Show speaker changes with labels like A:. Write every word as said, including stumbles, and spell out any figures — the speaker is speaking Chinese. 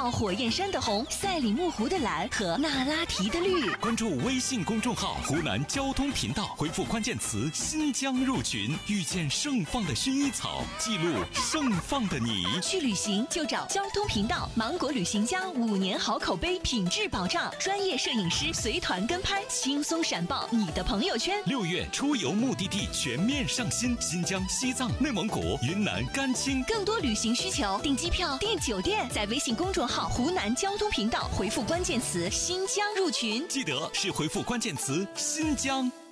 A: 到火焰山的红、赛里木湖的蓝和那拉提的绿。
B: 关注微信公众号湖南交通频道，回复关键词新疆入群，遇见盛放的薰衣草，记录盛放的你。
A: 去旅行就找交通频道，芒果旅行家五年好口碑，品质保障，专业摄影师随团跟拍，轻松闪爆你的朋友圈。
B: 六月出游目的地全面上新，新疆、西藏、内蒙古、云南、甘青。
A: 更多旅行需求，订机票、订酒店，在微信公众号湖南交通频道回复关键词新疆入群，
B: 记得是回复关键词新疆。